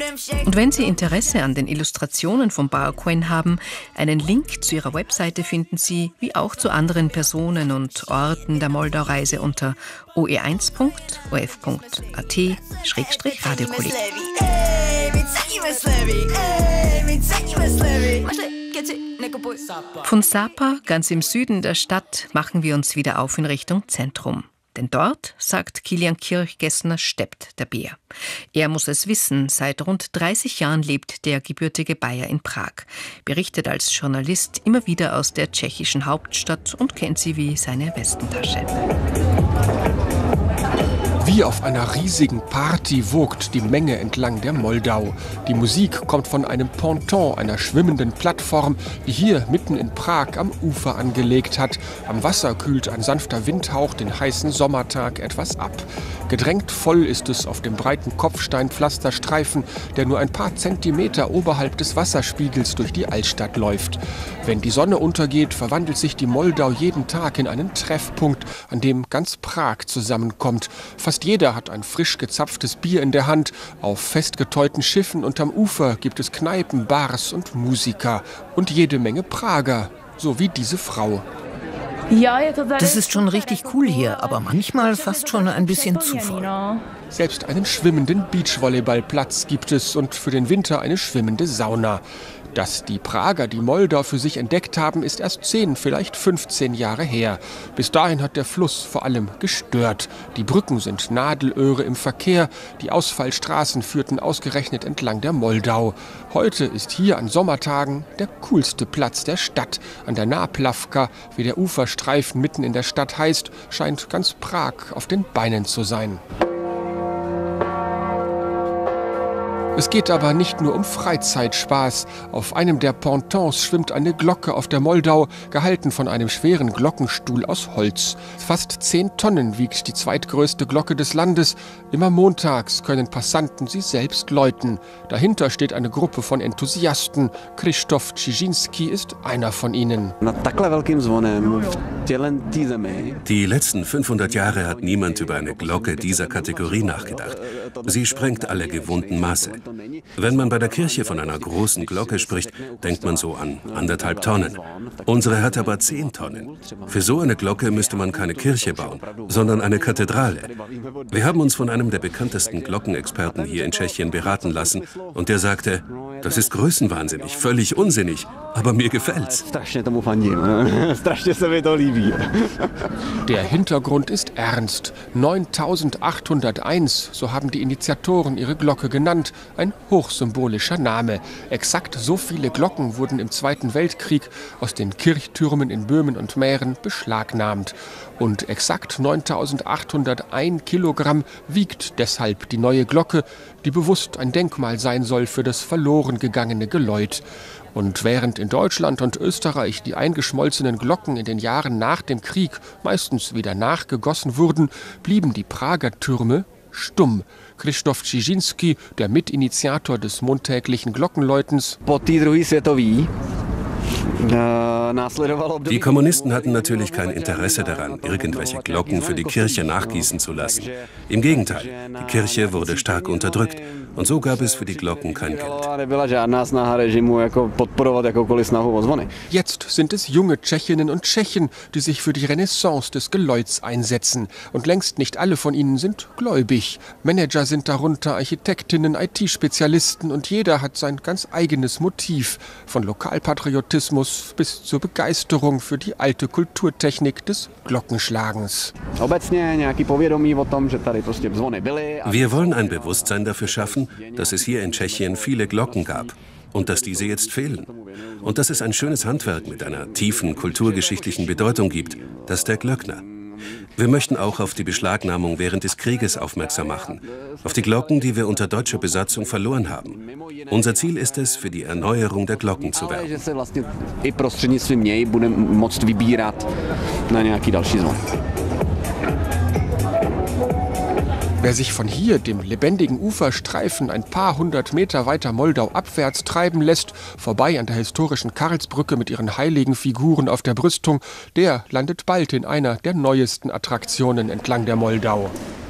Und wenn Sie Interesse an den Illustrationen von Bauerquen haben, einen Link zu ihrer Webseite finden Sie, wie auch zu anderen Personen und Orten der Moldau-Reise unter oe1.of.at/Radiokolleg. Von Sapa, ganz im Süden der Stadt, machen wir uns wieder auf in Richtung Zentrum. Denn dort, sagt Kilian Kirchgessner, steppt der Bär. Er muss es wissen, seit rund 30 Jahren lebt der gebürtige Bayer in Prag, berichtet als Journalist immer wieder aus der tschechischen Hauptstadt und kennt sie wie seine Westentasche. Wie auf einer riesigen Party wogt die Menge entlang der Moldau. Die Musik kommt von einem Ponton, einer schwimmenden Plattform, die hier mitten in Prag am Ufer angelegt hat. Am Wasser kühlt ein sanfter Windhauch den heißen Sommertag etwas ab. Gedrängt voll ist es auf dem breiten Kopfsteinpflasterstreifen, der nur ein paar Zentimeter oberhalb des Wasserspiegels durch die Altstadt läuft. Wenn die Sonne untergeht, verwandelt sich die Moldau jeden Tag in einen Treffpunkt, an dem ganz Prag zusammenkommt. Fast jeder hat ein frisch gezapftes Bier in der Hand. Auf festgeteuten Schiffen und am Ufer gibt es Kneipen, Bars und Musiker. Und jede Menge Prager, so wie diese Frau. Das ist schon richtig cool hier, aber manchmal fast schon ein bisschen zu voll. Selbst einen schwimmenden Beachvolleyballplatz gibt es und für den Winter eine schwimmende Sauna. Dass die Prager die Moldau für sich entdeckt haben, ist erst 10, vielleicht 15 Jahre her. Bis dahin hat der Fluss vor allem gestört. Die Brücken sind Nadelöhre im Verkehr, die Ausfallstraßen führten ausgerechnet entlang der Moldau. Heute ist hier an Sommertagen der coolste Platz der Stadt. An der Náplavka, wie der Uferstreifen mitten in der Stadt heißt, scheint ganz Prag auf den Beinen zu sein. Es geht aber nicht nur um Freizeitspaß. Auf einem der Pontons schwimmt eine Glocke auf der Moldau, gehalten von einem schweren Glockenstuhl aus Holz. Fast 10 Tonnen wiegt die zweitgrößte Glocke des Landes. Immer montags können Passanten sie selbst läuten. Dahinter steht eine Gruppe von Enthusiasten. Krzysztof Cieszynski ist einer von ihnen. Die letzten 500 Jahre hat niemand über eine Glocke dieser Kategorie nachgedacht. Sie sprengt alle gewohnten Maße. Wenn man bei der Kirche von einer großen Glocke spricht, denkt man so an 1,5 Tonnen. Unsere hat aber 10 Tonnen. Für so eine Glocke müsste man keine Kirche bauen, sondern eine Kathedrale. Wir haben uns von einem der bekanntesten Glockenexperten hier in Tschechien beraten lassen und der sagte, das ist größenwahnsinnig, völlig unsinnig, aber mir gefällt's. Der Hintergrund ist ernst. 9801, so haben die Initiatoren ihre Glocke genannt. Ein hochsymbolischer Name. Exakt so viele Glocken wurden im Zweiten Weltkrieg aus den Kirchtürmen in Böhmen und Mähren beschlagnahmt. Und exakt 9801 Kilogramm wiegt deshalb die neue Glocke, die bewusst ein Denkmal sein soll für das verloren gegangene Geläut. Und während in Deutschland und Österreich die eingeschmolzenen Glocken in den Jahren nach dem Krieg meistens wieder nachgegossen wurden, blieben die Prager Türme stumm. Krzysztof Cieszynski, der Mitinitiator des montäglichen Glockenläutens. Die Kommunisten hatten natürlich kein Interesse daran, irgendwelche Glocken für die Kirche nachgießen zu lassen. Im Gegenteil, die Kirche wurde stark unterdrückt und so gab es für die Glocken kein Geld. Jetzt sind es junge Tschechinnen und Tschechen, die sich für die Renaissance des Geläuts einsetzen. Und längst nicht alle von ihnen sind gläubig. Manager sind darunter, Architektinnen, IT-Spezialisten und jeder hat sein ganz eigenes Motiv. Von Lokalpatriotismus bis zur Begeisterung für die alte Kulturtechnik des Glockenschlagens. Wir wollen ein Bewusstsein dafür schaffen, dass es hier in Tschechien viele Glocken gab und dass diese jetzt fehlen. Und dass es ein schönes Handwerk mit einer tiefen kulturgeschichtlichen Bedeutung gibt, das der Glöckner. Wir möchten auch auf die Beschlagnahmung während des Krieges aufmerksam machen, auf die Glocken, die wir unter deutscher Besatzung verloren haben. Unser Ziel ist es, für die Erneuerung der Glocken zu werben. Wer sich von hier, dem lebendigen Uferstreifen, ein paar hundert Meter weiter Moldau abwärts treiben lässt, vorbei an der historischen Karlsbrücke mit ihren heiligen Figuren auf der Brüstung, der landet bald in einer der neuesten Attraktionen entlang der Moldau.